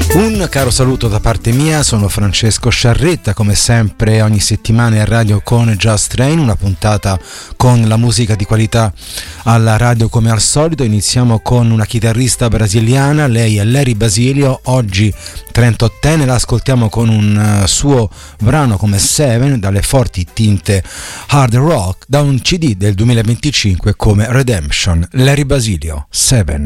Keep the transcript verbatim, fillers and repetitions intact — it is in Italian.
Un caro saluto da parte mia, sono Francesco Sciarretta, come sempre ogni settimana in radio con Just Train, una puntata con la musica di qualità alla radio come al solito. Iniziamo con una chitarrista brasiliana, lei è Larry Basilio, oggi trentottenne, la ascoltiamo con un suo brano come Seven, dalle forti tinte hard rock, da un C D del duemilaventicinque come Redemption. Larry Basilio, Seven.